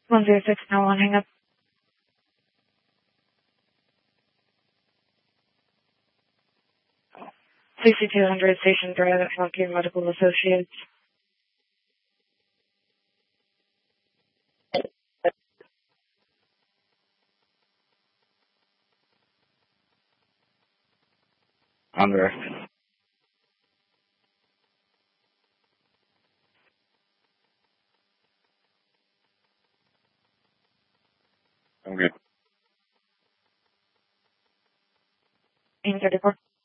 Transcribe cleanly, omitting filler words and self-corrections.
106, now on, hang up. 6200 Station Drive at Frontier Medical Associates. On direct. Okay. 34.